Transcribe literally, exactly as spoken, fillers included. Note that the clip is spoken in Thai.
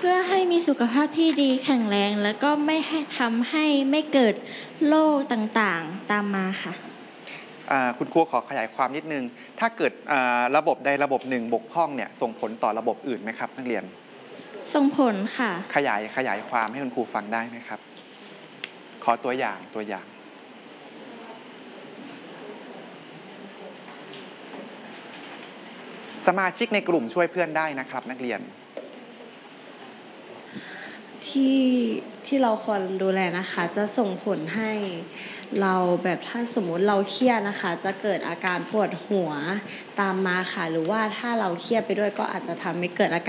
พื่อให้มีสุขภาพที่ดีแข็งแรงแล้วก็ไม่ให้ทำให้ไม่เกิดโรคต่างๆตามมาค่ะอ่าคุณครูขอขยายความนิดนึงถ้าเกิดอ่าระบบใดระบบหนึ่งบกพร่องเนี่ยส่งผลต่อระบบอื่นไหมครับนักเรียนส่งผลค่ะขยายขยายความให้คุณครูฟังได้ไหมครับขอตัวอย่างตัวอย่างสมาชิกในกลุ่มช่วยเพื่อนได้นะครับนักเรียนที่ที่เราควรดูแลนะคะจะส่งผลให้เราแบบถ้าสมมุติเราเครียดนะคะจะเกิดอาการปวดหัวตามมาค่ะหรือว่าถ้าเราเครียดไปด้วยก็อาจจะทำให้เกิดอาการ